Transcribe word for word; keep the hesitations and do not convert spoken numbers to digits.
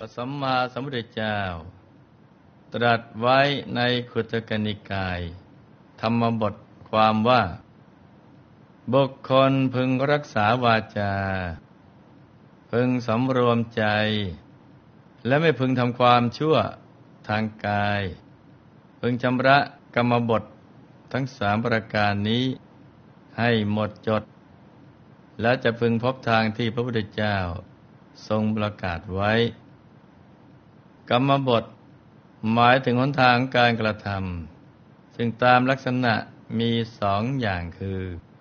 ระสัมมาสัมพุทธเจ้าตรัสไว้ในขุทกนิกายธรรมบทความว่าบุคคลพึงรักษาวาจาพึงสำรวมใจและไม่พึงทำความชั่วทางกายพึงชำระกรรมบททั้งสามประการนี้ให้หมดจดและจะพึงพบทางที่พระพุทธเจ้าทรงประกาศไว้กรรมบทหมายถึงหนทางการกระทำซึ่งตามลักษณะมีสองอย่างคือ